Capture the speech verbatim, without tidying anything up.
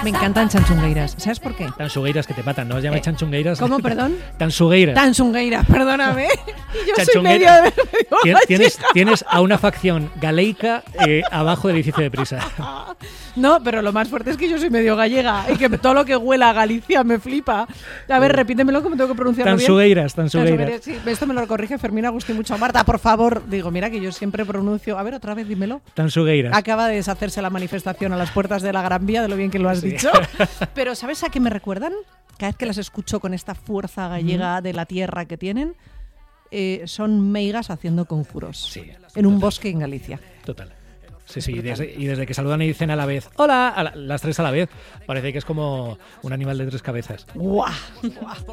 Me encantan chanchungueiras. ¿Sabes por qué? Tansugueiras que te matan, ¿no? Os llamáis Eh, chanchungueiras. ¿Cómo, perdón? Tansugueiras. Tanchungueiras, perdóname. Y yo soy medio, Chanchungueira. medio Tien- Tienes, gallega. tienes a una facción galeica eh, abajo del edificio de Prisa. No, pero lo más fuerte es que yo soy medio gallega y que todo lo que huela a Galicia me flipa. A ver, repítemelo que me tengo que pronunciarlo bien. Tansugueiras, tansugueiras. Sí, esto me lo corrige Fermín Agustín mucho. Marta, por favor. Digo, mira que yo siempre pronuncio... A ver, otra vez, dímelo. Tansugueiras. Acaba de deshacerse la manifestación a las puertas de la Gran Vía, de lo bien que lo has Sí. dicho. Pero ¿sabes a qué me recuerdan? Cada vez que las escucho con esta fuerza gallega de la tierra que tienen, eh, son meigas haciendo conjuros. Sí, en un total. bosque en Galicia. Total. Sí, sí, y desde, y desde que saludan y dicen a la vez, hola, a la- las tres a la vez, parece que es como un animal de tres cabezas. ¡Guau! ¡Guau!